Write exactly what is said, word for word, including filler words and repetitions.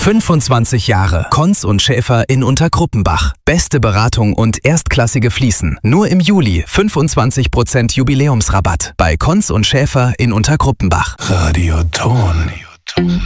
fünfundzwanzig Jahre. Konz und Schäfer in Untergruppenbach. Beste Beratung und erstklassige Fliesen. Nur im Juli fünfundzwanzig Prozent Jubiläumsrabatt bei Konz und Schäfer in Untergruppenbach. Radioton.